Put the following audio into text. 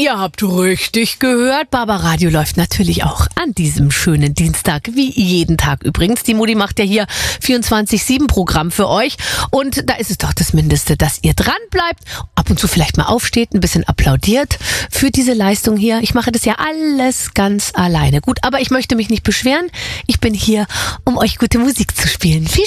Ihr habt richtig gehört. Barbaradio läuft natürlich auch an diesem schönen Dienstag, wie jeden Tag übrigens. Die Mutti macht ja hier 24/7 Programm für euch. Und da ist es doch das Mindeste, dass ihr dran bleibt, ab und zu vielleicht mal aufsteht, ein bisschen applaudiert für diese Leistung hier. Ich mache das ja alles ganz alleine. Gut, aber ich möchte mich nicht beschweren. Ich bin hier, um euch gute Musik zu spielen. Viel